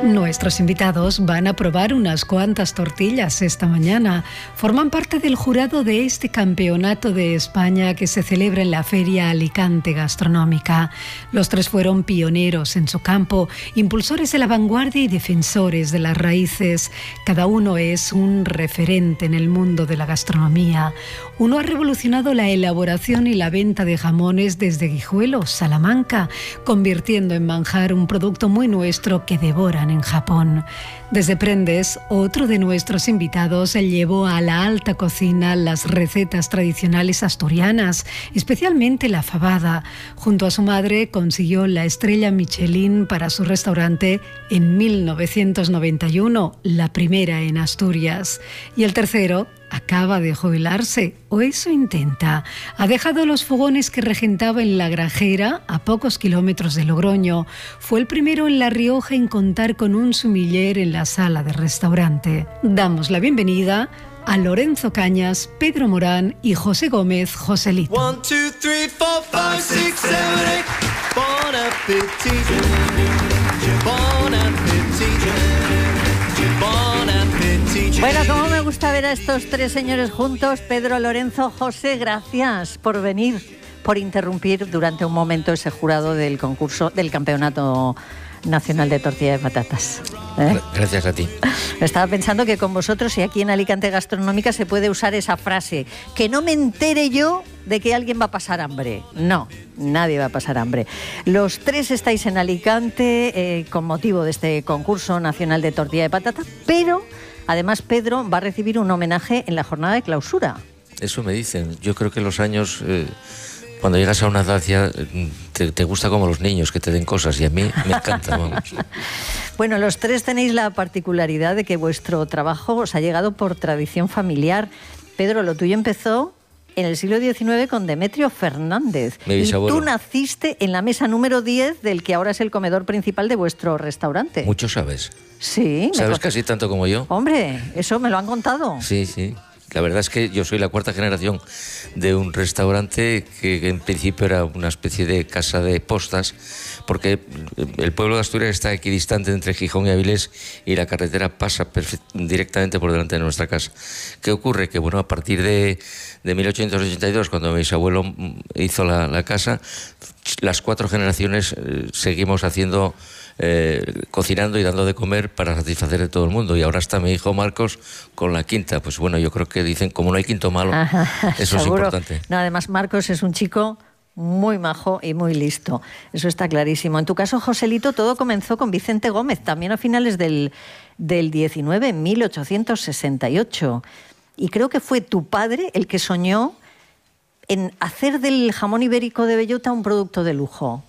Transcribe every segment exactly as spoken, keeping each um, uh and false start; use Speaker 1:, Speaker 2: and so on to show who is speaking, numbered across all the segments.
Speaker 1: Nuestros invitados van a probar unas cuantas tortillas esta mañana. Forman parte del jurado de este campeonato de España que se celebra en la Feria Alicante Gastronómica. Los tres fueron pioneros en su campo, impulsores de la vanguardia y defensores de las raíces. Cada uno es un referente en el mundo de la gastronomía. Uno ha revolucionado la elaboración y la venta de jamones desde Guijuelo, Salamanca, convirtiendo en manjar un producto muy nuestro que devoran en Japón. Desde Prendes, otro de nuestros invitados llevó a la alta cocina las recetas tradicionales asturianas, especialmente la fabada. Junto a su madre consiguió la estrella Michelin para su restaurante en mil novecientos noventa y uno, la primera en Asturias. Y el tercero acaba de jubilarse, o eso intenta. Ha dejado los fogones que regentaba en La Grajera, a pocos kilómetros de Logroño. Fue el primero en La Rioja en contar con un sumiller en la sala de restaurante. Damos la bienvenida a Lorenzo Cañas, Pedro Morán y José Gómez Joselito.
Speaker 2: One, two, three, four, five, six, seven, eight. Bon appetit. Bon appetit. Bon appetit.
Speaker 3: Bueno, cómo me gusta ver a estos tres señores juntos. Pedro, Lorenzo, José, gracias por venir, por interrumpir durante un momento ese jurado del concurso del Campeonato Nacional de Tortilla de Patatas. ¿Eh?
Speaker 4: Gracias a ti.
Speaker 3: Estaba pensando que con vosotros y aquí en Alicante Gastronómica se puede usar esa frase, que no me entere yo de que alguien va a pasar hambre. No, nadie va a pasar hambre. Los tres estáis en Alicante eh, con motivo de este concurso nacional de tortilla de patatas, pero además Pedro va a recibir un homenaje en la jornada de clausura.
Speaker 4: Eso me dicen. Yo creo que los años... Eh... Cuando llegas a una edad ya te, te gusta como los niños, que te den cosas, y a mí me encanta, vamos.
Speaker 3: Bueno, los tres tenéis la particularidad de que vuestro trabajo os ha llegado por tradición familiar. Pedro, lo tuyo empezó en el siglo diecinueve con Demetrio Fernández.
Speaker 4: Mi bisabuelo.
Speaker 3: Y tú naciste en la mesa número diez del que ahora es el comedor principal de vuestro restaurante.
Speaker 4: Mucho sabes.
Speaker 3: Sí.
Speaker 4: ¿Sabes
Speaker 3: me...
Speaker 4: casi tanto como yo?
Speaker 3: Hombre, eso me lo han contado.
Speaker 4: Sí, sí. La verdad es que yo soy la cuarta generación de un restaurante que en principio era una especie de casa de postas, porque el pueblo de Asturias está equidistante entre Gijón y Avilés y la carretera pasa directamente por delante de nuestra casa. ¿Qué ocurre? Que bueno, a partir de, de mil ochocientos ochenta y dos, cuando mi bisabuelo hizo la, la casa, las cuatro generaciones eh, seguimos haciendo... Eh, cocinando y dando de comer para satisfacer a todo el mundo, y ahora está mi hijo Marcos con la quinta. Pues bueno, yo creo que dicen, como no hay quinto malo,
Speaker 3: Ajá,
Speaker 4: eso
Speaker 3: seguro.
Speaker 4: Es importante.
Speaker 3: No, además Marcos es un chico muy majo y muy listo, eso está clarísimo. En tu caso, Joselito, todo comenzó con Vicente Gómez, también a finales del, del diecinueve, en mil ochocientos sesenta y ocho, y creo que fue tu padre el que soñó en hacer del jamón ibérico de bellota un producto de lujo.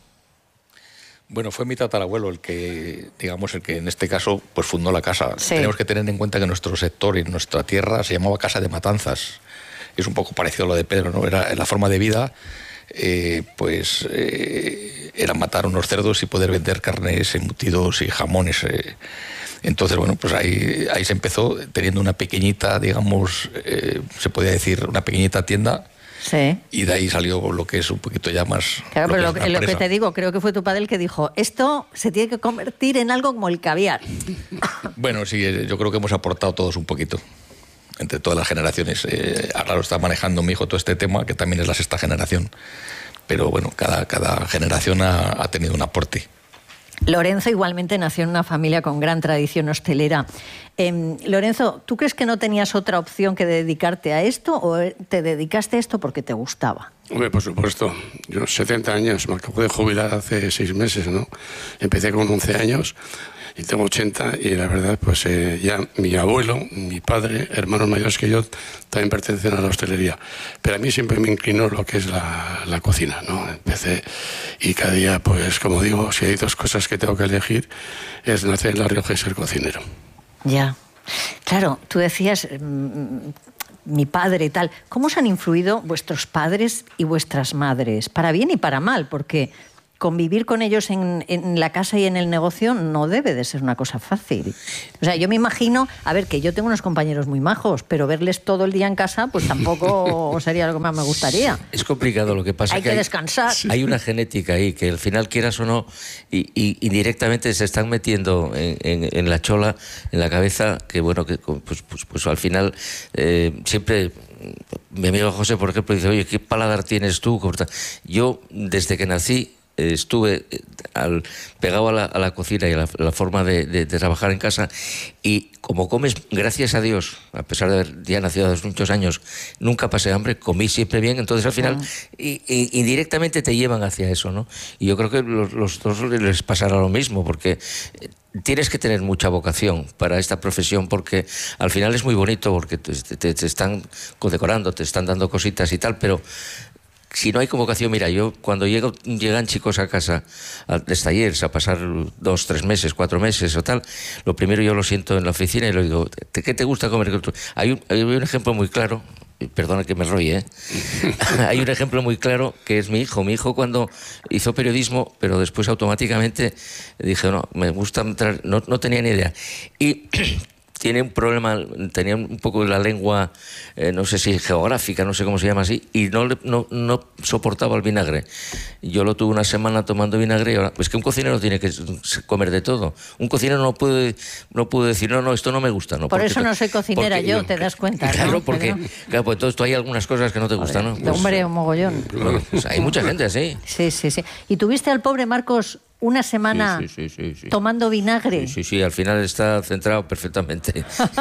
Speaker 5: Bueno, fue mi tatarabuelo el que, digamos, el que en este caso pues fundó la casa.
Speaker 3: Sí.
Speaker 5: Tenemos que tener en cuenta que nuestro sector y nuestra tierra se llamaba Casa de Matanzas. Es un poco parecido a lo de Pedro, ¿no? Era la forma de vida, eh, pues eh, era matar unos cerdos y poder vender carnes, embutidos y jamones. Eh. Entonces, bueno, pues ahí, ahí se empezó teniendo una pequeñita, digamos, eh, se podía decir, una pequeñita tienda.
Speaker 3: Sí.
Speaker 5: Y de ahí salió lo que es un poquito ya más...
Speaker 3: Claro,
Speaker 5: lo
Speaker 3: pero
Speaker 5: que
Speaker 3: lo, lo que te digo, creo que fue tu padre el que dijo, esto se tiene que convertir en algo como el caviar.
Speaker 5: Bueno, sí, yo creo que hemos aportado todos un poquito, entre todas las generaciones. Eh, ahora lo está manejando mi hijo todo este tema, que también es la sexta generación. Pero bueno, cada, cada generación ha, ha tenido un aporte.
Speaker 3: Lorenzo igualmente nació en una familia con gran tradición hostelera. Eh, Lorenzo, ¿tú crees que no tenías otra opción que dedicarte a esto o te dedicaste a esto porque te gustaba?
Speaker 6: Hombre, por supuesto. Yo, setenta años, me acabo de jubilar hace seis meses, ¿no? Empecé con once años y tengo ochenta, y la verdad, pues eh, ya mi abuelo, mi padre, hermanos mayores que yo, también pertenecen a la hostelería. Pero a mí siempre me inclinó lo que es la, la cocina, ¿no? Empecé y cada día, pues como digo, si hay dos cosas que tengo que elegir, es nacer en La Rioja y ser cocinero.
Speaker 3: Ya. Claro, tú decías... Mmm, mi padre y tal. ¿Cómo os han influido vuestros padres y vuestras madres? Para bien y para mal, porque convivir con ellos en, en la casa y en el negocio no debe de ser una cosa fácil. O sea, yo me imagino, a ver, que yo tengo unos compañeros muy majos, pero verles todo el día en casa, pues tampoco sería lo que más me gustaría.
Speaker 4: Es complicado, lo que pasa
Speaker 3: hay
Speaker 4: que
Speaker 3: que
Speaker 4: hay,
Speaker 3: descansar.
Speaker 4: Hay una genética ahí que al final, quieras o no, y, y, y directamente se están metiendo en, en, en la chola, en la cabeza, que bueno, que pues, pues, pues al final eh, siempre... Mi amigo José, por ejemplo, dice, oye, ¿qué paladar tienes tú? Yo, desde que nací, eh, estuve eh, al, pegado a la, a la cocina y a la, la forma de, de, de trabajar en casa, y como comes, gracias a Dios, a pesar de haber ya nacido hace muchos años, nunca pasé hambre, comí siempre bien, entonces al final, ah. y, y, indirectamente te llevan hacia eso, ¿no? Y yo creo que los, los dos les pasará lo mismo, porque... tienes que tener mucha vocación para esta profesión, porque al final es muy bonito, porque te, te, te están condecorando, te están dando cositas y tal, pero si no hay convocación, mira, yo cuando llego, llegan chicos a casa a los talleres a pasar dos, tres meses, cuatro meses o tal, lo primero yo lo siento en la oficina y le digo, ¿qué te gusta comer? Hay un, hay un ejemplo muy claro. Perdona que me enrolle, ¿eh? Hay un ejemplo muy claro que es mi hijo. Mi hijo cuando hizo periodismo, pero después automáticamente dije, no, me gusta entrar, no, no tenía ni idea. Y tiene un problema, tenía un poco de la lengua, eh, no sé si geográfica, no sé cómo se llama así, y no, no, no soportaba el vinagre. Yo lo tuve una semana tomando vinagre y ahora, pues que un cocinero tiene que comer de todo. Un cocinero no puede, no puede decir, no, no, esto no me gusta. No,
Speaker 3: Por eso no soy cocinera porque, yo, te das cuenta.
Speaker 4: Claro,
Speaker 3: ¿no?
Speaker 4: porque claro, pues entonces tú hay algunas cosas que no te gustan, ¿no? Pues,
Speaker 3: hombre, un mogollón.
Speaker 4: Pues, pues, hay mucha gente así.
Speaker 3: Sí, sí, sí. ¿Y tuviste al pobre Marcos una semana
Speaker 4: sí, sí, sí, sí, sí.
Speaker 3: tomando vinagre?
Speaker 4: Sí, sí, sí, al final está centrado perfectamente.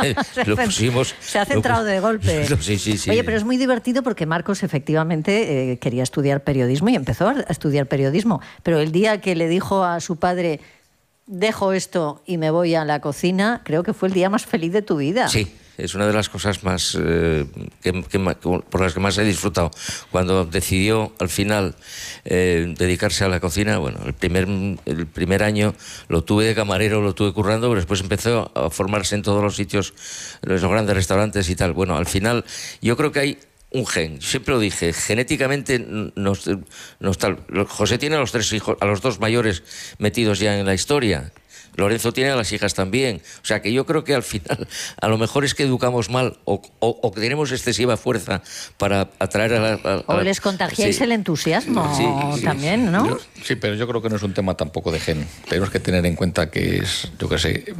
Speaker 4: Lo pusimos,
Speaker 3: Se ha centrado
Speaker 4: lo,
Speaker 3: de golpe.
Speaker 4: Sí, sí, sí.
Speaker 3: Oye, pero es muy divertido porque Marcos efectivamente eh, quería estudiar periodismo y empezó a estudiar periodismo. Pero el día que le dijo a su padre, dejo esto y me voy a la cocina, creo que fue el día más feliz de tu vida.
Speaker 4: Sí. Es una de las cosas más eh, que, que, por las que más he disfrutado. Cuando decidió al final eh, dedicarse a la cocina, bueno, el primer, el primer año lo tuve de camarero, lo tuve currando, pero después empezó a formarse en todos los sitios, en los grandes restaurantes y tal. Bueno, al final yo creo que hay un gen, siempre lo dije, genéticamente nos, nos tal. José tiene a los tres hijos, a los dos mayores metidos ya en la historia. Lorenzo tiene a las hijas también. O sea que yo creo que al final a lo mejor es que educamos mal o, o, o que tenemos excesiva fuerza para atraer a la... A, a,
Speaker 3: o les contagiáis sí. el entusiasmo sí, sí, también, ¿no?
Speaker 5: Yo, sí, pero yo creo que no es un tema tampoco de gen. Tenemos que tener en cuenta que es, yo qué sé,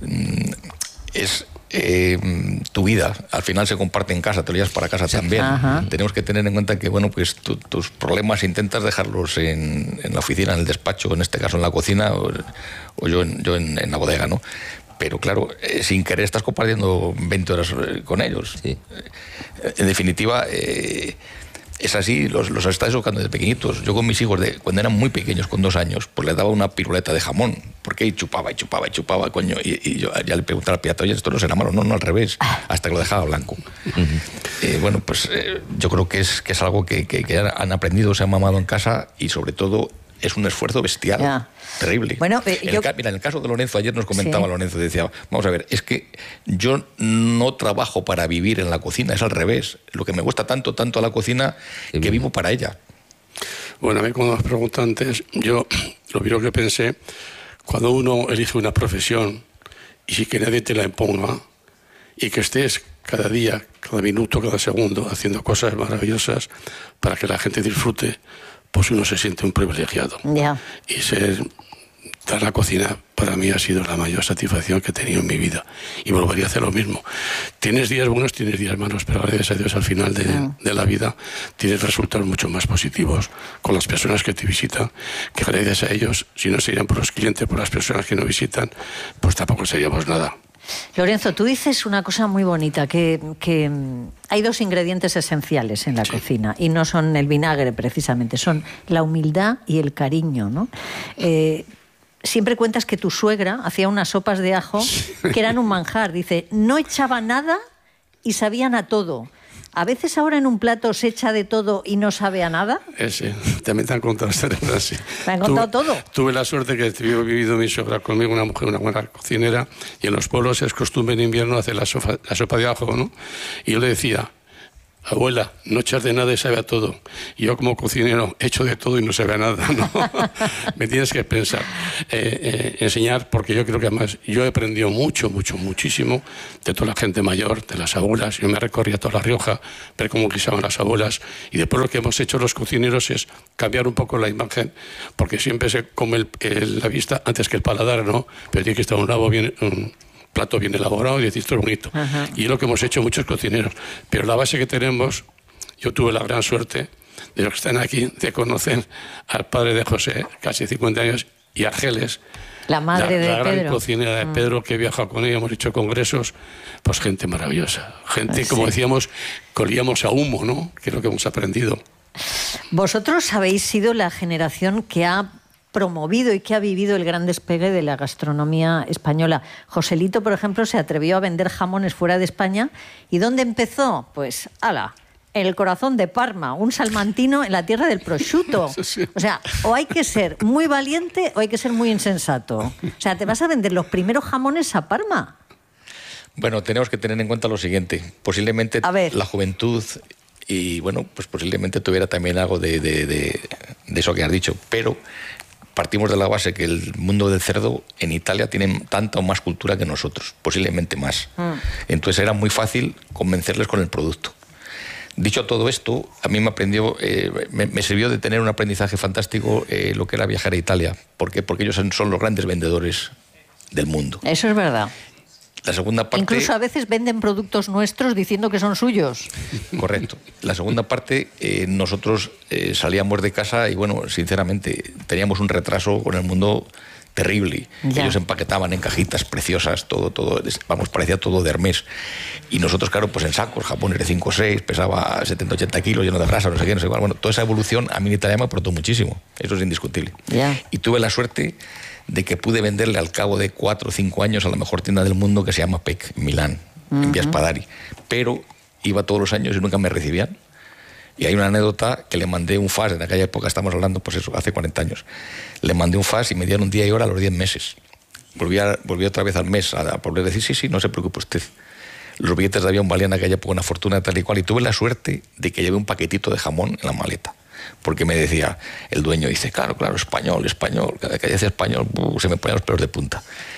Speaker 5: es... Eh, tu vida al final se comparte en casa, te lo llevas para casa también. Ajá. Tenemos que tener en cuenta que bueno, pues tu, tus problemas intentas dejarlos en, en la oficina, en el despacho, en este caso en la cocina o, o yo, en, yo en, en la bodega, ¿no? Pero claro, eh, sin querer estás compartiendo veinte horas con ellos. Sí. Eh, en definitiva, eh, es así, los, los estás educando desde pequeñitos. Yo con mis hijos, de, cuando eran muy pequeños, con dos años, pues les daba una piruleta de jamón, porque ahí chupaba y chupaba y chupaba, coño, y, y yo ya le preguntaba al pirata, oye, esto no será malo, no, no, al revés, hasta que lo dejaba blanco. Uh-huh. eh, bueno, pues eh, yo creo que es, que es algo que, que, que han aprendido, se han mamado en casa y sobre todo es un esfuerzo bestial, yeah. terrible.
Speaker 3: Bueno, eh,
Speaker 5: el
Speaker 3: yo...
Speaker 5: ca- mira, en el caso de Lorenzo, ayer nos comentaba
Speaker 3: sí.
Speaker 5: Lorenzo, decía, vamos a ver, es que yo no trabajo para vivir en la cocina, es al revés. Lo que me gusta tanto, tanto a la cocina, que bien. vivo para ella.
Speaker 6: Bueno, a mí cuando has preguntado antes, yo lo primero que pensé, cuando uno elige una profesión y si que nadie te la imponga y que estés cada día, cada minuto, cada segundo haciendo cosas maravillosas para que la gente disfrute, pues uno se siente un privilegiado.
Speaker 3: Yeah.
Speaker 6: Y ser, dar la cocina para mí ha sido la mayor satisfacción que he tenido en mi vida. Y volvería a hacer lo mismo. Tienes días buenos, tienes días malos, pero gracias a Dios al final de, yeah. de la vida tienes resultados mucho más positivos con las personas que te visitan, que gracias a ellos, si no serían por los clientes, por las personas que no visitan, pues tampoco seríamos nada.
Speaker 3: Lorenzo, tú dices una cosa muy bonita, que, que hay dos ingredientes esenciales en la sí. cocina y no son el vinagre precisamente, son la humildad y el cariño, ¿no? Eh, siempre cuentas que tu suegra hacía unas sopas de ajo que eran un manjar, dice, no echaba nada y sabían a todo. ¿A veces ahora en un plato se echa de todo y no sabe a nada?
Speaker 6: Ese, también te han contado esta frase.
Speaker 3: ¿Te han contado
Speaker 6: tuve,
Speaker 3: todo?
Speaker 6: Tuve la suerte que he vivido mi suegra conmigo, una mujer, una buena cocinera, y en los pueblos es costumbre en invierno hacer la sopa, la sopa de ajo, ¿no? Y yo le decía, abuela, no echas de nada y sabe a todo. Y yo como cocinero echo de todo y no sabe a nada, ¿no? Me tienes que pensar, eh, eh, enseñar, porque yo creo que además yo he aprendido mucho, mucho, muchísimo de toda la gente mayor, de las abuelas. Yo me recorría toda La Rioja, ver cómo guisaban las abuelas. Y después lo que hemos hecho los cocineros es cambiar un poco la imagen, porque siempre se come el, el, la vista antes que el paladar, ¿no? Pero tiene que estar un lado bien... Un, plato bien elaborado y decir esto es bonito. Ajá. Y es lo que hemos hecho muchos cocineros. Pero la base que tenemos, yo tuve la gran suerte de los que están aquí, de conocer al padre de José, casi cincuenta años, y Argeles,
Speaker 3: la madre
Speaker 6: la,
Speaker 3: de
Speaker 6: la gran
Speaker 3: Pedro.
Speaker 6: cocinera de Pedro, que he viajado con ella, hemos hecho congresos, pues gente maravillosa. Gente,
Speaker 3: sí.
Speaker 6: como decíamos, colíamos a humo, ¿no? Que es lo que hemos aprendido.
Speaker 3: Vosotros habéis sido la generación que ha promovido y que ha vivido el gran despegue de la gastronomía española. Joselito, por ejemplo, se atrevió a vender jamones fuera de España. ¿Y dónde empezó? Pues, ala, en el corazón de Parma, un salmantino en la tierra del prosciutto. O sea, o hay que ser muy valiente o hay que ser muy insensato. O sea, ¿te vas a vender los primeros jamones a Parma?
Speaker 5: Bueno, tenemos que tener en cuenta lo siguiente. Posiblemente la juventud... Y bueno, pues posiblemente tuviera también algo de, de, de, de eso que has dicho, pero partimos de la base que el mundo del cerdo en Italia tiene tanta o más cultura que nosotros, posiblemente más. Mm. Entonces era muy fácil convencerles con el producto. Dicho todo esto, a mí me aprendió, eh, me, me sirvió de tener un aprendizaje fantástico eh, lo que era viajar a Italia. ¿Por qué? Porque ellos son los grandes vendedores del mundo.
Speaker 3: Eso es verdad.
Speaker 5: La segunda parte...
Speaker 3: Incluso a veces venden productos nuestros diciendo que son suyos.
Speaker 5: Correcto. La segunda parte, eh, nosotros eh, salíamos de casa y, bueno, sinceramente, teníamos un retraso con el mundo terrible. Ya. Ellos empaquetaban en cajitas preciosas, todo, todo, vamos, parecía todo de Hermès. Y nosotros, claro, pues en sacos, Japón era cinco o seis, pesaba setenta ochenta kilos, lleno de grasa, no sé qué, no sé qué. Bueno, toda esa evolución a mí en Italia me aportó muchísimo. Eso es indiscutible.
Speaker 3: Ya.
Speaker 5: Y tuve la suerte de que pude venderle al cabo de cuatro o cinco años a la mejor tienda del mundo que se llama P E C, en Milán, uh-huh. en Via Spadari. Pero iba todos los años y nunca me recibían. Y hay una anécdota que le mandé un fax, en aquella época estamos hablando, pues eso, hace cuarenta años. Le mandé un fax y me dieron día y hora a los diez meses. Volví, a, volví otra vez al mes a, a volver a decir, sí, sí, no se preocupe usted. Los billetes de avión valían en aquella época una fortuna tal y cual. Y tuve la suerte de que llevé un paquetito de jamón en la maleta. Porque me decía, el dueño dice, claro, claro, español, español. Cada vez que decía español, uh, se me ponían los pelos de punta.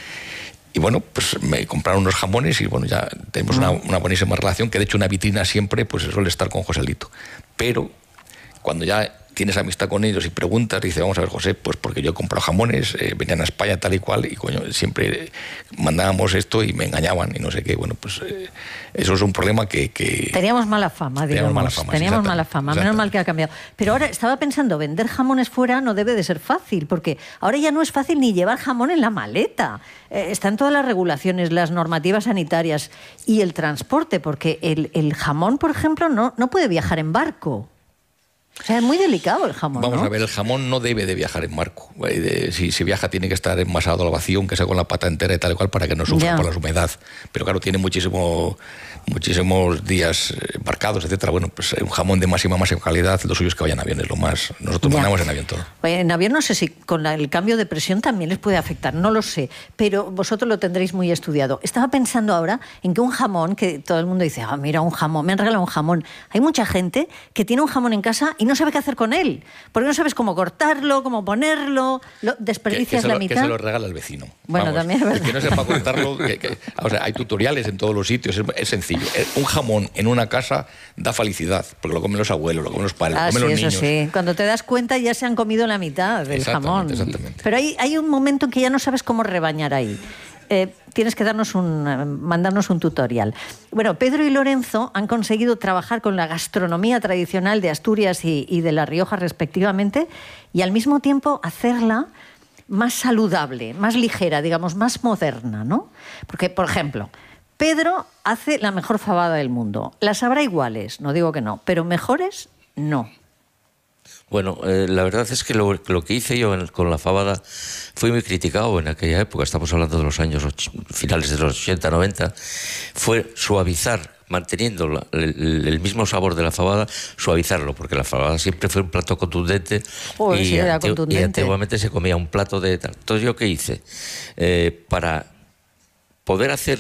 Speaker 5: Y bueno, pues me compraron unos jamones y bueno, ya tenemos una, una buenísima relación, que de hecho una vitrina siempre pues suele estar con Joselito. Pero cuando ya tienes amistad con ellos y preguntas, dice, vamos a ver, José, pues porque yo he comprado jamones, eh, venían a España tal y cual, y coño, siempre mandábamos esto y me engañaban y no sé qué. Bueno, pues eh, eso es un problema que... que
Speaker 3: teníamos mala fama, digamos.
Speaker 5: Teníamos mala fama,
Speaker 3: teníamos mala fama, menos mal que ha cambiado. Pero ahora estaba pensando, vender jamones fuera no debe de ser fácil, porque ahora ya no es fácil ni llevar jamón en la maleta. Eh, están todas las regulaciones, las normativas sanitarias y el transporte, porque el, el jamón, por ejemplo, no, no puede viajar en barco. O sea, es muy delicado el jamón,
Speaker 5: Vamos
Speaker 3: ¿no?
Speaker 5: a ver, el jamón no debe de viajar en barco. Si, si viaja tiene que estar envasado al vacío, aunque sea con la pata entera y tal y cual, para que no sufra ya. por la humedad. Pero claro, tiene muchísimo, muchísimos días embarcados, etcétera. Bueno, pues un jamón de máxima, máxima calidad, lo suyo es que vaya en avión, es lo más... Nosotros ya. mandamos en avión todo.
Speaker 3: Oye, en avión no sé si con la, el cambio de presión también les puede afectar, no lo sé, pero vosotros lo tendréis muy estudiado. Estaba pensando ahora en que un jamón, que todo el mundo dice, ah, mira, un jamón, me han regalado un jamón. Hay mucha gente que tiene un jamón en casa y no sabe qué hacer con él, porque no sabes cómo cortarlo, cómo ponerlo, lo, desperdicias
Speaker 5: que, que
Speaker 3: la
Speaker 5: lo,
Speaker 3: mitad.
Speaker 5: Que se lo regala el vecino.
Speaker 3: Bueno,
Speaker 5: Vamos,
Speaker 3: también es verdad.
Speaker 5: El que no sepa cortarlo, que, que, o sea, hay tutoriales en todos los sitios, es, es sencillo. Un jamón en una casa da felicidad, porque lo comen los abuelos, lo comen los padres,
Speaker 3: ah,
Speaker 5: lo comen
Speaker 3: sí,
Speaker 5: los
Speaker 3: eso
Speaker 5: niños.
Speaker 3: Sí, cuando te das cuenta ya se han comido la mitad del
Speaker 5: exactamente,
Speaker 3: jamón.
Speaker 5: Exactamente.
Speaker 3: Pero hay, hay un momento en que ya no sabes cómo rebañar ahí. Eh, tienes que darnos un, mandarnos un tutorial. Bueno, Pedro y Lorenzo han conseguido trabajar con la gastronomía tradicional de Asturias y, y de La Rioja respectivamente y al mismo tiempo hacerla más saludable, más ligera, digamos, más moderna, ¿no? Porque, por ejemplo, Pedro hace la mejor fabada del mundo. Las habrá iguales, no digo que no, pero mejores, no.
Speaker 4: Bueno, eh, la verdad es que lo, lo que hice yo en, con la fabada fue muy criticado en aquella época, estamos hablando de los años och, finales de los ochenta, noventa, fue suavizar, manteniendo la, el, el mismo sabor de la fabada, suavizarlo, porque la fabada siempre fue un plato contundente,
Speaker 3: Joder,
Speaker 4: y,
Speaker 3: sí, era
Speaker 4: ante,
Speaker 3: contundente.
Speaker 4: y antiguamente se comía un plato de tal. Entonces, ¿yo qué hice? Eh, para poder hacer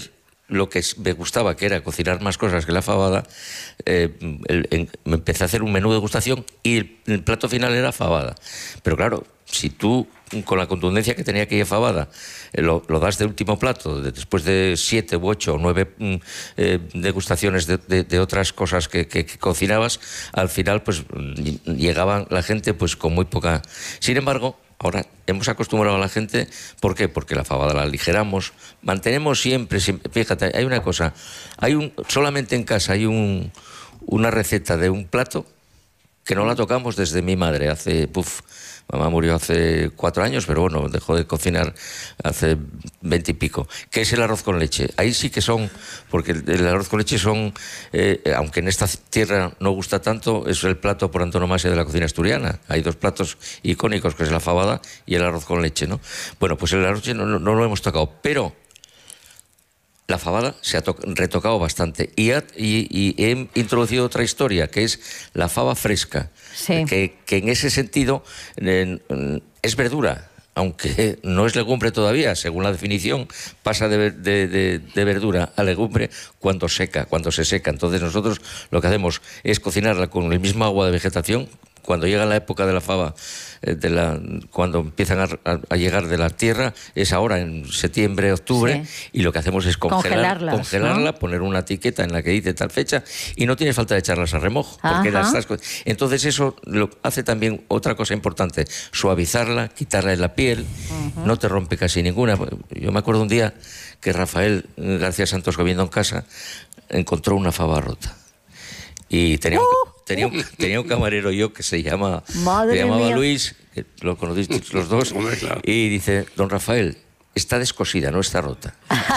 Speaker 4: lo que me gustaba, que era cocinar más cosas que la fabada, eh, el, en, me empecé a hacer un menú de degustación y el, el plato final era fabada. Pero claro, si tú, con la contundencia que tenía aquella fabada, eh, lo, lo das de último plato, de, después de siete u ocho o nueve eh, degustaciones de, de, de otras cosas que, que, que cocinabas, al final pues llegaban la gente pues con muy poca... Sin embargo, ahora hemos acostumbrado a la gente, ¿por qué? Porque la fabada la aligeramos, mantenemos siempre, siempre, fíjate, hay una cosa, hay un, solamente en casa hay un, una receta de un plato que no la tocamos desde mi madre, hace, puf, mamá murió hace cuatro años, pero bueno, dejó de cocinar hace veinte y pico, que es el arroz con leche. Ahí sí que son, porque el, el arroz con leche son, eh, aunque en esta tierra no gusta tanto, es el plato por antonomasia de la cocina asturiana. Hay dos platos icónicos, que es la fabada y el arroz con leche, ¿no? Bueno, pues el arroz no, no, no lo hemos tocado, pero la fabada se ha retocado bastante y, ha, y, y he introducido otra historia, que es la fava fresca, sí. que, que en ese sentido eh, es verdura, aunque no es legumbre todavía, según la definición, pasa de, de, de, de verdura a legumbre cuando seca, cuando se seca. Entonces nosotros lo que hacemos es cocinarla con el mismo agua de vegetación. Cuando llega la época de la fava, eh, de la, cuando empiezan a, a, a llegar de la tierra, es ahora en septiembre, octubre, sí. y lo que hacemos es congelar, congelarla, ¿no? Poner una etiqueta en la que dice tal fecha, y no tiene falta de echarlas a remojo, porque las estás... Entonces eso lo hace también otra cosa importante, suavizarla, quitarle la piel, uh-huh. no te rompe casi ninguna. Yo me acuerdo un día que Rafael García Santos, comiendo en casa, encontró una fava rota. Y tenía un, uh, tenía, un, tenía un camarero yo que se, llama, se llamaba mía. Luis, que lo conocéis los dos,
Speaker 6: claro.
Speaker 4: y dice, don Rafael, está descosida, no está rota.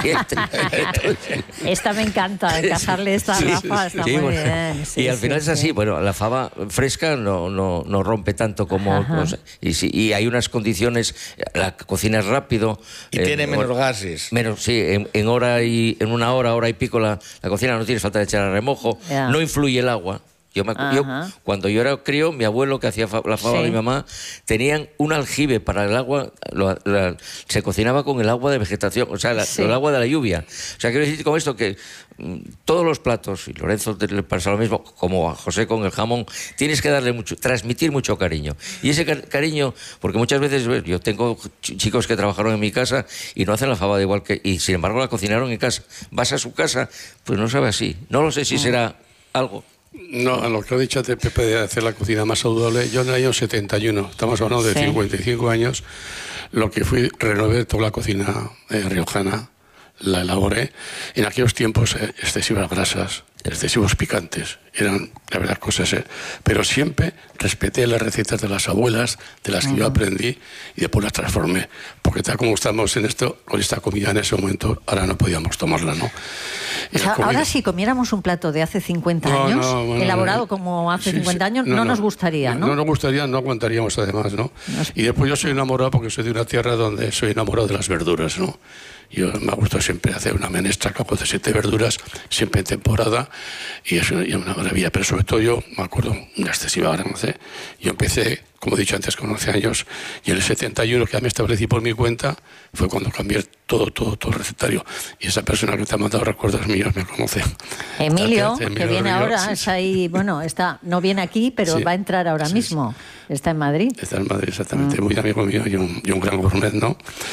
Speaker 3: Esta me encanta, encajarle esta sí, Rafa, está sí, muy
Speaker 4: bueno.
Speaker 3: bien. Sí,
Speaker 4: y al
Speaker 3: sí,
Speaker 4: final
Speaker 3: sí.
Speaker 4: es así, bueno, la fava fresca no, no, no rompe tanto como... No sé, y, sí, y hay unas condiciones, la cocina es rápido.
Speaker 5: Y
Speaker 4: eh,
Speaker 5: tiene menos hora, gases.
Speaker 4: Menos, sí, en, en, hora y, en una hora, hora y pico la, la cocina no tienes falta de echar a remojo, yeah. no influye el agua. Yo, me, yo cuando yo era crío, mi abuelo que hacía fa, la fava, sí. mi mamá, tenían un aljibe para el agua, lo, la, se cocinaba con el agua de vegetación, o sea, la, sí. el agua de la lluvia. O sea, quiero decir con esto que mm, todos los platos, y Lorenzo le pasa lo mismo, como a José con el jamón, tienes que darle mucho, transmitir mucho cariño. Y ese car cariño, porque muchas veces yo tengo ch chicos que trabajaron en mi casa y no hacen la fava de igual que, y sin embargo la cocinaron en casa. Vas a su casa, pues no sabe así. No lo sé si será algo.
Speaker 6: No, a lo que ha dicho de Pepe de hacer la cocina más saludable, yo en el año setenta y uno, estamos hablando de sí. cincuenta y cinco años, lo que fui, renové toda la cocina eh, riojana, la elaboré. En aquellos tiempos eh, excesivas grasas, excesivos picantes, eran la verdad cosas, eh, pero siempre respeté las recetas de las abuelas, de las que uh-huh. yo aprendí y después las transformé, porque tal como estamos en esto, con esta comida en ese momento, ahora no podíamos tomarla, ¿no?
Speaker 3: O sea, ahora si comiéramos un plato de hace cincuenta no, años, no, bueno, elaborado como hace sí, cincuenta años, no, no, no nos gustaría, ¿no?
Speaker 6: No nos gustaría, no aguantaríamos además, ¿no? Nos... Y después yo soy enamorado porque soy de una tierra donde soy enamorado de las verduras, ¿no? Yo me ha gustado siempre hacer una menestra con de siete verduras, siempre en temporada, y es una maravilla. Pero sobre todo yo, me acuerdo, una excesiva grasa. Yo empecé, como he dicho antes, con once años, y en el setenta y uno, que ya me establecí por mi cuenta, fue cuando cambié todo, todo, todo el recetario. Y esa persona que te ha mandado recuerdos míos me conoce.
Speaker 3: Emilio, que, que viene ahora, sí, está ahí, bueno, está, no viene aquí, pero sí, va a entrar ahora sí, mismo. Sí. Está en Madrid.
Speaker 6: Está en Madrid, exactamente, mm. muy amigo mío y un, y un gran gourmet, ¿no?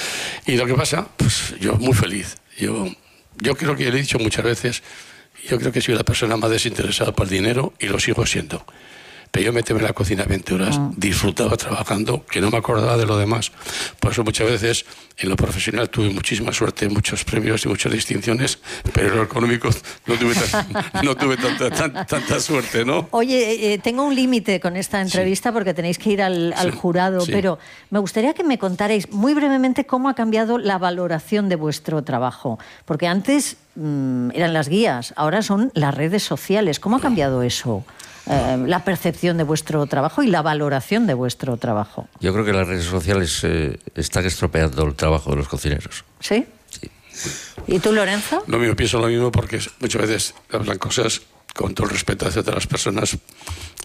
Speaker 6: Y lo que pasa, pues yo muy feliz. Yo, yo creo que le he dicho muchas veces, yo creo que soy la persona más desinteresada por el dinero y lo sigo siendo. Pero yo me metí en la cocina veinte horas, mm. disfrutaba trabajando, que no me acordaba de lo demás. Por eso muchas veces en lo profesional tuve muchísima suerte, muchos premios y muchas distinciones, pero en lo económico no tuve, tan, no tuve tanta, tan, tanta suerte, ¿no?
Speaker 3: Oye, eh, tengo un límite con esta entrevista sí. porque tenéis que ir al, al sí. jurado, sí. pero me gustaría que me contarais muy brevemente cómo ha cambiado la valoración de vuestro trabajo. Porque antes mmm, eran las guías, ahora son las redes sociales. ¿Cómo ha cambiado eso? Eh, la percepción de vuestro trabajo y la valoración de vuestro trabajo.
Speaker 4: Yo creo que las redes sociales eh, están estropeando el trabajo de los cocineros.
Speaker 3: ¿Sí?
Speaker 4: Sí.
Speaker 3: ¿Y tú, Lorenzo?
Speaker 6: No, yo pienso lo mismo porque muchas veces hablan cosas con todo el respeto hacia otras personas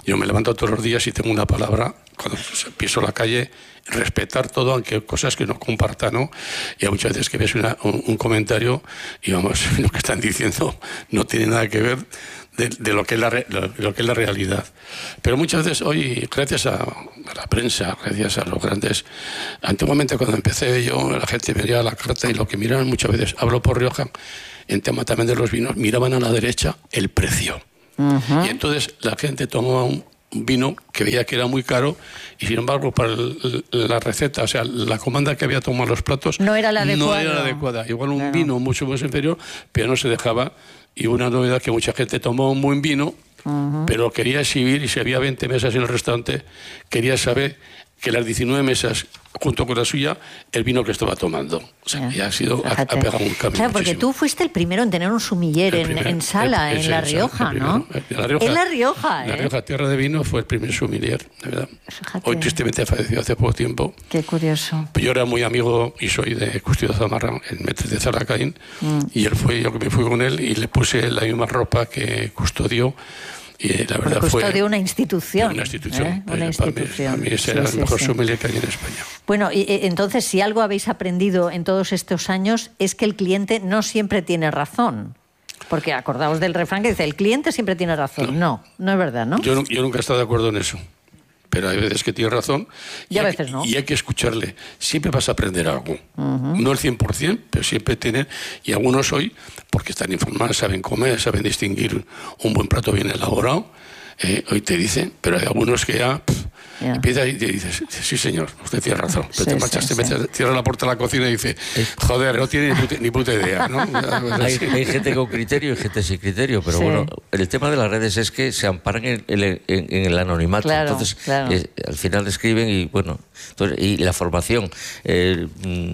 Speaker 6: Yo me levanto todos los días y tengo una palabra, cuando piso la calle, respetar todo, aunque cosas que no comparta, ¿no? Y hay muchas veces que ves una, un, un comentario y vamos, lo que están diciendo no tiene nada que ver de, de lo, que es la, lo, lo que es la realidad. Pero muchas veces hoy, gracias a, a la prensa, gracias a los grandes... Antiguamente cuando empecé yo, la gente veía la carta y lo que miraban muchas veces, hablo por Rioja, en tema también de los vinos, miraban a la derecha el precio. Uh-huh. Y entonces la gente tomaba un vino que veía que era muy caro y sin embargo para el, la receta, o sea, la comanda que había tomado los platos
Speaker 3: no era la adecuada.
Speaker 6: No era la adecuada. Igual un
Speaker 3: claro.
Speaker 6: vino mucho más inferior, pero no se dejaba. Y una novedad que mucha gente tomó un buen vino, uh-huh. pero quería exhibir, y si había veinte mesas en el restaurante, quería saber que las diecinueve mesas, junto con la suya, el vino que estaba tomando. O sea, ya, ya ha sido, ha, ha pegado un cambio.
Speaker 3: Claro, porque
Speaker 6: muchísimo.
Speaker 3: Tú fuiste el primero en tener un sumiller en, en Sala, el, el, en La Rioja, ¿no?
Speaker 6: En La Rioja,
Speaker 3: en La Rioja, ¿eh?
Speaker 6: La Rioja, tierra de vino, fue el primer sumiller, de verdad.
Speaker 3: Fíjate.
Speaker 6: Hoy tristemente ha fallecido hace poco tiempo.
Speaker 3: Qué curioso.
Speaker 6: Pero yo era muy amigo y soy de Custodio Zamarra, el maître de Zalacaín, mm. y él fue, yo que me fui con él y le puse la misma ropa que custodió. Y la verdad
Speaker 3: fue
Speaker 6: de
Speaker 3: una institución.
Speaker 6: Una institución.
Speaker 3: ¿eh? Una institución.
Speaker 6: Para mí, para mí ese sí, era sí, el mejor sí. sommelier que hay en España.
Speaker 3: Bueno, y, entonces, si algo habéis aprendido en todos estos años es que el cliente no siempre tiene razón. Porque acordaos del refrán que dice, el cliente siempre tiene razón. No, no, no es verdad, ¿no?
Speaker 6: Yo, yo nunca he estado de acuerdo en eso. Pero hay veces que tiene razón
Speaker 3: y, y a veces
Speaker 6: hay,
Speaker 3: no.
Speaker 6: Y hay que escucharle. Siempre vas a aprender algo. Uh-huh. No el cien por ciento, pero siempre tienen... Y algunos hoy, porque están informados, saben comer, saben distinguir un buen plato bien elaborado, eh, hoy te dicen, pero hay algunos que ya... Pff, yeah. Empieza y te dices, sí señor, usted tiene razón. Pero sí, te marchas, sí, te metes, sí. cierras la puerta de la cocina y dices, joder, no tiene ni puta, ni puta idea, ¿no?
Speaker 4: hay, hay gente con criterio y gente sin criterio, pero sí. bueno, el tema de las redes es que se amparan en, en, en, en el anonimato.
Speaker 3: Claro,
Speaker 4: entonces,
Speaker 3: claro.
Speaker 4: Eh, al final escriben y bueno, entonces, y la formación. Eh,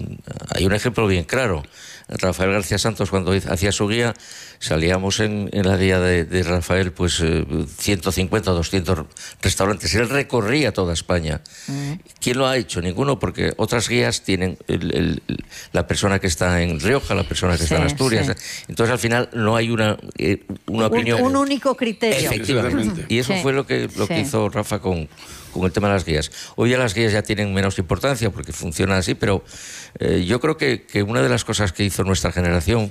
Speaker 4: hay un ejemplo bien claro. Rafael García Santos, cuando hacía su guía, salíamos en, en la guía de, de Rafael, pues eh, ciento cincuenta, doscientos restaurantes. Él recorría toda España. Uh-huh. ¿Quién lo ha hecho? Ninguno, porque otras guías tienen el, el, la persona que está en Rioja, la persona que sí, está en Asturias. Sí. Entonces, al final, no hay una, eh, una
Speaker 3: un,
Speaker 4: opinión.
Speaker 3: Un único criterio.
Speaker 4: Efectivamente. Y eso sí. fue lo que, lo sí. que hizo Rafa con... con el tema de las guías. Hoy ya las guías ya tienen menos importancia porque funcionan así, pero eh, yo creo que, que una de las cosas que hizo nuestra generación,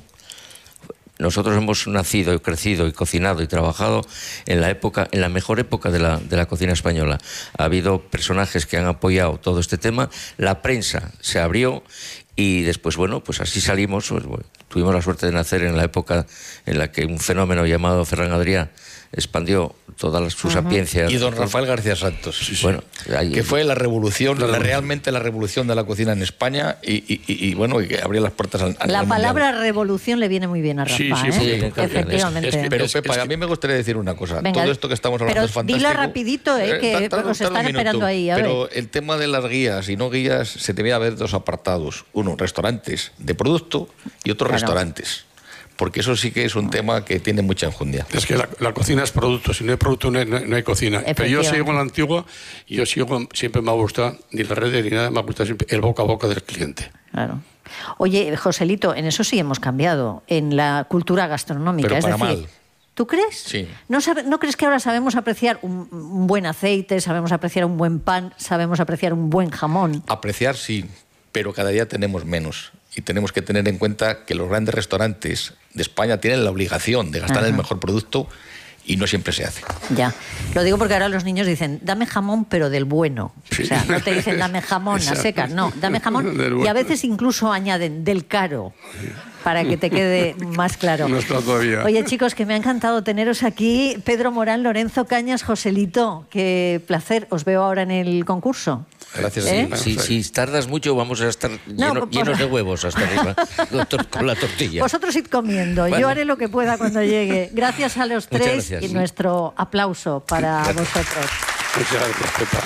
Speaker 4: nosotros hemos nacido y crecido y cocinado y trabajado en la época, en la mejor época de la, de la cocina española. Ha habido personajes que han apoyado todo este tema, la prensa se abrió y después, bueno, pues así salimos. Pues, bueno, tuvimos la suerte de nacer en la época en la que un fenómeno llamado Ferran Adrià expandió toda la, su uh-huh. sapiencia.
Speaker 5: Y don Rafael García Santos, sí, sí.
Speaker 4: Bueno, ahí,
Speaker 5: que fue la revolución, la, realmente la revolución de la cocina en España y, y, y, y bueno, y que abrió las puertas al, al
Speaker 3: La
Speaker 5: mundial.
Speaker 3: palabra revolución le viene muy bien a Rafa,
Speaker 6: sí, sí,
Speaker 3: ¿eh?
Speaker 6: sí,
Speaker 3: efectivamente.
Speaker 6: Es, es que,
Speaker 5: pero
Speaker 6: es,
Speaker 5: Pepa,
Speaker 6: es que...
Speaker 5: a mí me gustaría decir una cosa.
Speaker 3: Venga,
Speaker 5: todo esto que estamos hablando
Speaker 3: pero
Speaker 5: es fantástico.
Speaker 3: Dilo rapidito, eh, que eh, os están esperando ahí. A
Speaker 5: pero
Speaker 3: ver.
Speaker 5: el tema de las guías y no guías, se debía ver dos apartados. Uno, restaurantes de producto y otro, claro. restaurantes. Porque eso sí que es un tema que tiene mucha enjundia.
Speaker 6: Es que la, la cocina es producto, si no hay producto no hay, no hay cocina. Pero yo sigo en la antigua y yo sigo, siempre me ha gustado, ni las redes ni nada, me ha gustado siempre el boca a boca del cliente.
Speaker 3: Claro. Oye, Joselito, en eso sí hemos cambiado, en la cultura gastronómica.
Speaker 5: Pero
Speaker 3: es
Speaker 5: para
Speaker 3: decir,
Speaker 5: mal.
Speaker 3: ¿Tú crees?
Speaker 5: Sí.
Speaker 3: ¿No, sabe, ¿No crees que ahora sabemos apreciar un, un buen aceite, sabemos apreciar un buen pan, sabemos apreciar un buen jamón?
Speaker 5: Apreciar sí, pero cada día tenemos menos. Y tenemos que tener en cuenta que los grandes restaurantes de España tienen la obligación de gastar Ajá. el mejor producto y no siempre se hace.
Speaker 3: Ya, lo digo porque ahora los niños dicen, dame jamón pero del bueno. Sí. O sea, no te dicen dame jamón a secas, no, dame jamón bueno. Y a veces incluso añaden del caro. Para que te quede más claro.
Speaker 6: No está todavía.
Speaker 3: Oye, chicos, que me ha encantado teneros aquí. Pedro Morán, Lorenzo Cañas, Joselito. Qué placer. Os veo ahora en el concurso.
Speaker 5: Gracias.
Speaker 3: ¿Eh?
Speaker 4: Si, si tardas mucho, vamos a estar lleno, no, por... llenos de huevos hasta arriba con la tortilla.
Speaker 3: Vosotros id comiendo. Bueno. Yo haré lo que pueda cuando llegue. Gracias a los tres y nuestro aplauso para gracias. vosotros.
Speaker 6: Muchas gracias, Pepa.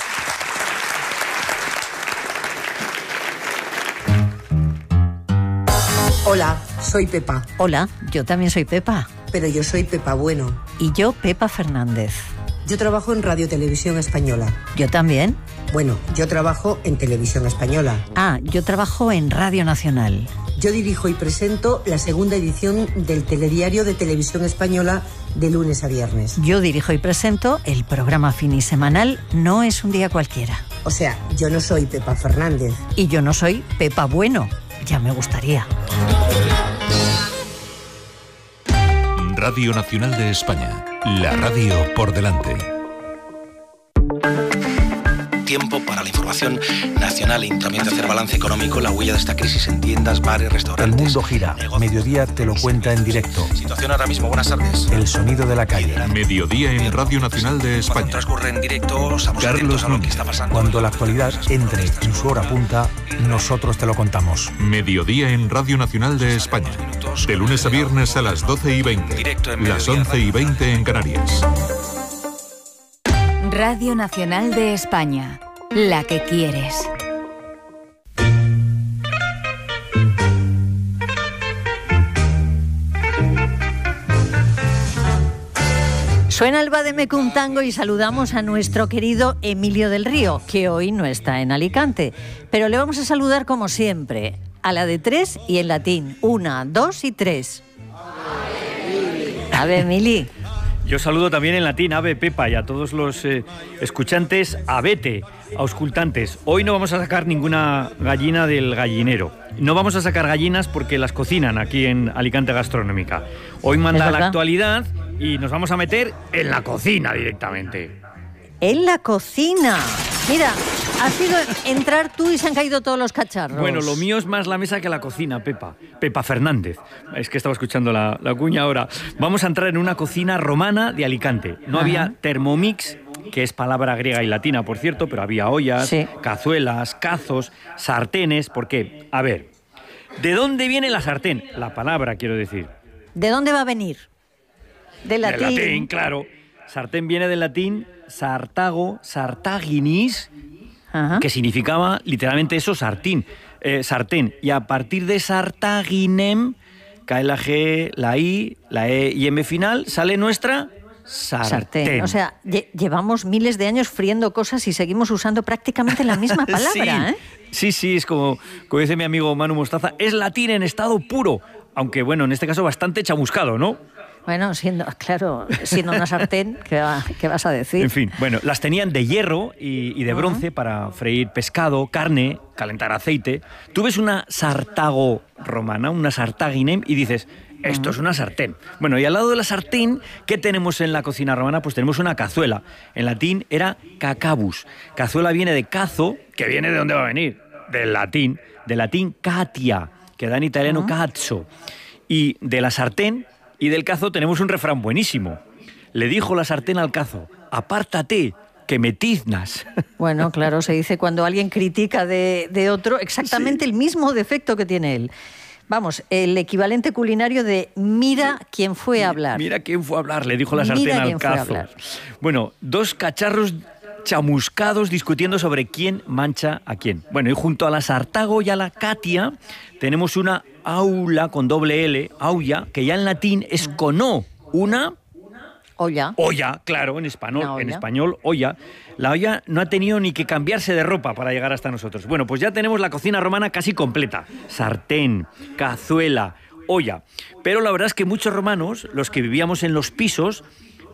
Speaker 7: Hola, soy Pepa.
Speaker 3: Hola, yo también soy Pepa.
Speaker 7: Pero yo soy Pepa Bueno.
Speaker 3: Y yo, Pepa Fernández.
Speaker 7: Yo trabajo en Radio Televisión Española.
Speaker 3: Yo también.
Speaker 7: Bueno, yo trabajo en Televisión Española.
Speaker 3: Ah, yo trabajo en Radio Nacional.
Speaker 7: Yo dirijo y presento la segunda edición del telediario de Televisión Española de lunes a viernes.
Speaker 3: Yo dirijo y presento el programa finisemanal No es un día cualquiera.
Speaker 7: O sea, yo no soy Pepa Fernández.
Speaker 3: Y yo no soy Pepa Bueno. Ya me gustaría.
Speaker 8: Radio Nacional de España. La radio por delante.
Speaker 9: Tiempo para la información nacional y también de hacer balance económico, la huella de esta crisis en tiendas, bares, restaurantes.
Speaker 10: El mundo gira. Mediodía te lo cuenta en directo.
Speaker 9: Situación ahora mismo, buenas tardes.
Speaker 10: El sonido de la calle.
Speaker 8: Mediodía en Radio Nacional de España.
Speaker 9: Cuando transcurre en directo, estamos atentos a lo que está pasando.
Speaker 10: Cuando la actualidad entre en su hora punta, nosotros te lo contamos.
Speaker 8: Mediodía en Radio Nacional de España. De lunes a viernes a las doce y veinte. Las once y veinte en Canarias.
Speaker 11: Radio Nacional de España, la que quieres.
Speaker 3: Suena el Bademecum Tango y saludamos a nuestro querido Emilio del Río, que hoy no está en Alicante, pero le vamos a saludar como siempre, a la de tres y en latín. Una, dos y tres. A ver, Emili.
Speaker 12: Yo saludo también en latín, ave Pepa, y a todos los eh, escuchantes, abete, auscultantes. Hoy no vamos a sacar ninguna gallina del gallinero. No vamos a sacar gallinas porque las cocinan aquí en Alicante Gastronómica. Hoy manda la actualidad y nos vamos a meter en la cocina directamente.
Speaker 3: En la cocina. Mira, has sido entrar tú y se han caído todos los cacharros.
Speaker 12: Bueno, lo mío es más la mesa que la cocina, Pepa. Pepa Fernández. Es que estaba escuchando la, la cuña ahora. Vamos a entrar en una cocina romana de Alicante. No Ajá. había Thermomix, que es palabra griega y latina, por cierto, pero había ollas, sí. cazuelas, cazos, sartenes. ¿Por qué? A ver, ¿de dónde viene la sartén? La palabra, quiero decir.
Speaker 3: ¿De dónde va a venir? Del latín.
Speaker 12: Del latín, claro. Sartén viene del latín sartago, sartaginis, Ajá. que significaba literalmente eso, sartín, eh, sartén. Y a partir de sartaginem, cae la G, la I, la E y M final, sale nuestra sartén. sartén.
Speaker 3: O sea, lle llevamos miles de años friendo cosas y seguimos usando prácticamente la misma palabra,
Speaker 12: sí.
Speaker 3: ¿eh?
Speaker 12: Sí, sí, es como, como dice mi amigo Manu Mostaza, es latín en estado puro, aunque bueno, en este caso bastante chamuscado, ¿no?
Speaker 3: Bueno, siendo, claro, siendo una sartén, ¿qué, va, ¿qué vas a decir?
Speaker 12: En fin, bueno, las tenían de hierro y, y de bronce uh-huh. para freír pescado, carne, calentar aceite. Tú ves una sartago romana, una sartaginem, y dices, esto uh-huh. es una sartén. Bueno, y al lado de la sartén, ¿qué tenemos en la cocina romana? Pues tenemos una cazuela. En latín era cacabus. Cazuela viene de cazo, que viene de dónde va a venir, del latín, del latín catia, que da en italiano uh-huh. cazzo. Y de la sartén y del cazo tenemos un refrán buenísimo. Le dijo la sartén al cazo, apártate, que me tiznas.
Speaker 3: Bueno, claro, se dice cuando alguien critica de, de otro exactamente sí. el mismo defecto que tiene él. Vamos, el equivalente culinario de mira sí. quién fue a hablar.
Speaker 12: Mira quién fue a hablar, le dijo la sartén mira al cazo. Bueno, dos cacharros chamuscados discutiendo sobre quién mancha a quién. Bueno, y junto a la sartago y a la catia tenemos una aula con doble L, aulla, que ya en latín es con O, una
Speaker 3: olla.
Speaker 12: Olla, claro, en español, en español, olla. La olla no ha tenido ni que cambiarse de ropa para llegar hasta nosotros. Bueno, pues ya tenemos la cocina romana casi completa. Sartén, cazuela, olla. Pero la verdad es que muchos romanos, los que vivíamos en los pisos,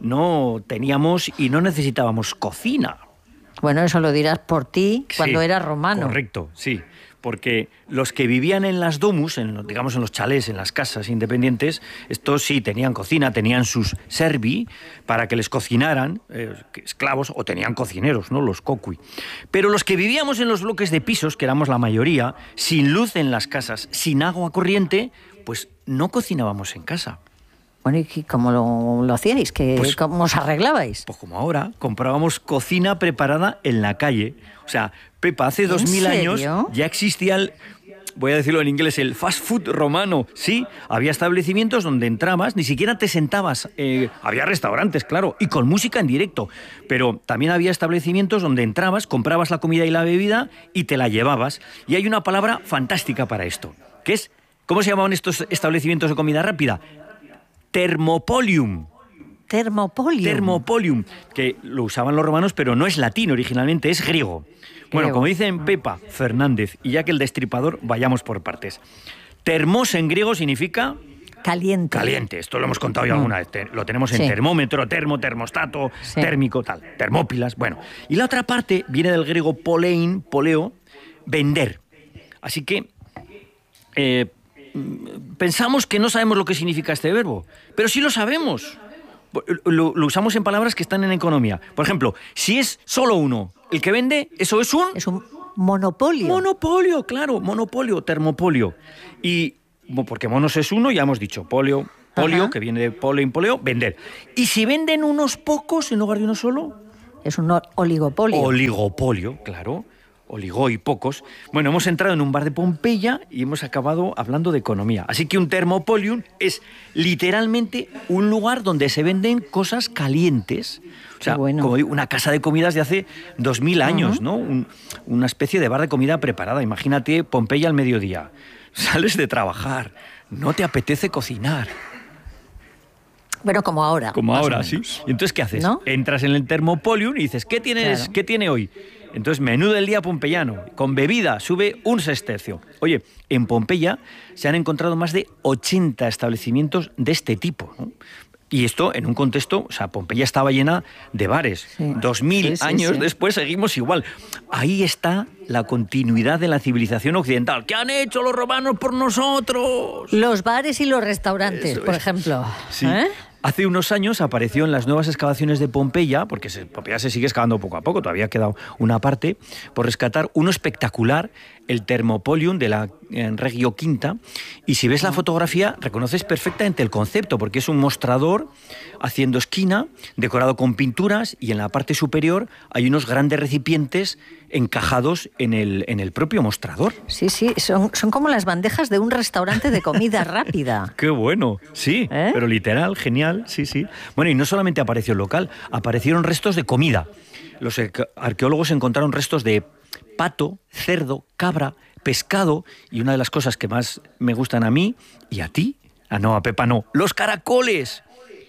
Speaker 12: no teníamos y no necesitábamos cocina.
Speaker 3: Bueno, eso lo dirás por ti cuando
Speaker 12: sí,
Speaker 3: eras romano.
Speaker 12: Correcto, sí. Porque los que vivían en las domus, en, digamos en los chalés, en las casas independientes, estos sí tenían cocina, tenían sus servi para que les cocinaran, eh, esclavos, o tenían cocineros, ¿no? Los cocui. Pero los que vivíamos en los bloques de pisos, que éramos la mayoría, sin luz en las casas, sin agua corriente, pues no cocinábamos en casa.
Speaker 3: Bueno, ¿y cómo lo, lo hacíais? ¿Qué, pues, ¿Cómo os arreglabais?
Speaker 12: Pues como ahora, comprábamos cocina preparada en la calle. O sea, Pepa, hace dos mil años ya existía el, voy a decirlo en inglés, el fast food romano. Sí, había establecimientos donde entrabas, ni siquiera te sentabas. Eh, había restaurantes, claro, y con música en directo. Pero también había establecimientos donde entrabas, comprabas la comida y la bebida y te la llevabas. Y hay una palabra fantástica para esto, que es, ¿cómo se llamaban estos establecimientos de comida rápida? Thermopolium.
Speaker 3: Termopolium.
Speaker 12: Termopolium, que lo usaban los romanos, pero no es latín originalmente, es griego. Bueno, como dicen Pepa, Fernández y ya que el Destripador, vayamos por partes. Termos en griego significa...
Speaker 3: Caliente.
Speaker 12: Caliente, esto lo hemos contado ya alguna vez. Lo tenemos en
Speaker 3: Sí.
Speaker 12: termómetro, termo, termostato,
Speaker 3: Sí.
Speaker 12: térmico, tal, termópilas. Bueno, y la otra parte viene del griego polein, poleo, vender. Así que eh, pensamos que no sabemos lo que significa este verbo, pero sí lo sabemos. Lo, lo usamos en palabras que están en economía. Por ejemplo, si es solo uno el que vende, eso es un...
Speaker 3: Es un monopolio.
Speaker 12: Monopolio, claro, monopolio, termopolio. Y porque monos es uno, ya hemos dicho, polio, polio,
Speaker 3: Ajá.
Speaker 12: que viene de poleo, poleo, vender. Y si venden unos pocos en lugar de uno solo...
Speaker 3: Es un oligopolio.
Speaker 12: Oligopolio, claro. Oligo y pocos. Bueno, hemos entrado en un bar de Pompeya y hemos acabado hablando de economía. Así que un termopolium es literalmente un lugar donde se venden cosas calientes. O sea,
Speaker 3: bueno.
Speaker 12: como digo, una casa de comidas de hace dos mil años,
Speaker 3: Ujú.
Speaker 12: ¿no? Un- una especie de bar de comida preparada. Imagínate Pompeya al mediodía. Sales de trabajar, no te apetece cocinar.
Speaker 3: Bueno, como ahora.
Speaker 12: Como
Speaker 3: más o
Speaker 12: ahora,
Speaker 3: menos.
Speaker 12: sí. Y entonces, ¿qué haces?
Speaker 3: ¿No?
Speaker 12: Entras en el termopolium y dices, ¿qué tienes?
Speaker 3: Claro.
Speaker 12: ¿Qué tiene hoy? Entonces, menú del día pompeyano. Con bebida sube un sextercio. Oye, en Pompeya se han encontrado más de ochenta establecimientos de este tipo, ¿no? Y esto en un contexto, o sea, Pompeya estaba llena de bares.
Speaker 3: Sí.
Speaker 12: Dos mil
Speaker 3: Sí, sí,
Speaker 12: años
Speaker 3: sí.
Speaker 12: después seguimos igual. Ahí está la continuidad de la civilización occidental. ¿Qué han hecho los romanos por nosotros?
Speaker 3: Los bares y los restaurantes,
Speaker 12: Eso
Speaker 3: por
Speaker 12: es.
Speaker 3: ejemplo.
Speaker 12: Sí.
Speaker 3: ¿Eh?
Speaker 12: Hace unos años apareció en las nuevas excavaciones de Pompeya, porque se, Pompeya se sigue excavando poco a poco, todavía ha quedado una parte, por rescatar uno espectacular, el Termopolium de la en Regio Quinta. Y si ves la fotografía, reconoces perfectamente el concepto, porque es un mostrador haciendo esquina, decorado con pinturas, y en la parte superior hay unos grandes recipientes encajados en el, en el propio mostrador.
Speaker 3: Sí, sí, son, son como las bandejas de un restaurante de comida rápida.
Speaker 12: ¡Qué bueno! Sí,
Speaker 3: ¿Eh?
Speaker 12: pero literal, genial, sí, sí. Bueno, y no solamente apareció el local, aparecieron restos de comida. Los arque- arqueólogos encontraron restos de pato, cerdo, cabra, pescado y una de las cosas que más me gustan a mí y a ti, ah no, a Pepa no, los caracoles.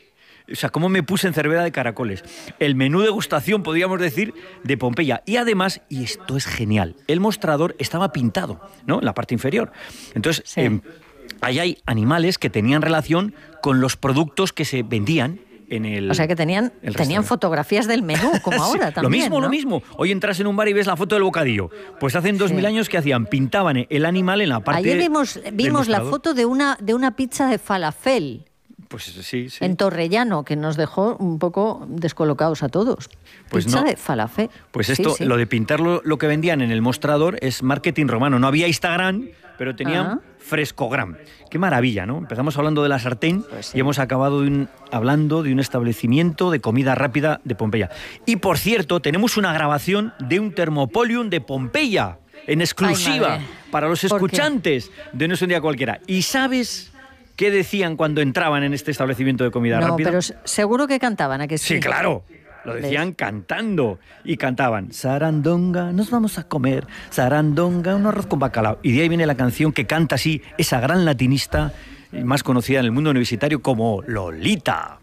Speaker 12: O sea, cómo me puse en Cervera de caracoles. El menú degustación, podríamos decir, de Pompeya. Y además, y esto es genial, el mostrador estaba pintado, ¿no? En la parte inferior. Entonces,
Speaker 3: Sí.
Speaker 12: eh, ahí hay animales que tenían relación con los productos que se vendían en el...
Speaker 3: O sea que tenían,
Speaker 12: el
Speaker 3: tenían
Speaker 12: restaurante.
Speaker 3: fotografías del menú, como
Speaker 12: Sí,
Speaker 3: ahora
Speaker 12: lo
Speaker 3: también.
Speaker 12: mismo,
Speaker 3: ¿no?
Speaker 12: lo mismo. Hoy entras en un bar y ves la foto del bocadillo. Pues hace dos mil
Speaker 3: Sí.
Speaker 12: años que hacían, pintaban el animal en la parte
Speaker 3: Ayer vimos,
Speaker 12: del
Speaker 3: vimos la
Speaker 12: mostrador.
Speaker 3: foto de una, de una pizza de falafel
Speaker 12: Pues sí, sí.
Speaker 3: en Torrellano, que nos dejó un poco descolocados a todos.
Speaker 12: Pues
Speaker 3: pizza
Speaker 12: no.
Speaker 3: de falafel.
Speaker 12: Pues
Speaker 3: Sí,
Speaker 12: esto,
Speaker 3: sí.
Speaker 12: lo de pintar lo, lo que vendían en el mostrador es marketing romano. No había Instagram, pero tenían
Speaker 3: Ah.
Speaker 12: frescogram. Qué maravilla, ¿no? Empezamos hablando de la sartén
Speaker 3: Pues sí.
Speaker 12: y hemos acabado de un- hablando de un establecimiento de comida rápida de Pompeya. Y por cierto, tenemos una grabación de un Termopolium de Pompeya, en exclusiva,
Speaker 3: madre.
Speaker 12: para los
Speaker 3: ¿Por qué?
Speaker 12: escuchantes de No es un día cualquiera. ¿Y sabes qué decían cuando entraban en este establecimiento de comida
Speaker 3: No,
Speaker 12: rápida?
Speaker 3: pero s- seguro que cantaban, ¿a que sí?
Speaker 12: Sí, claro. Lo decían
Speaker 3: ¿Ves?
Speaker 12: cantando. Y cantaban, sarandonga, nos vamos a comer, sarandonga, un arroz con bacalao. Y de ahí viene la canción que canta así esa gran latinista, más conocida en el mundo universitario como Lolita.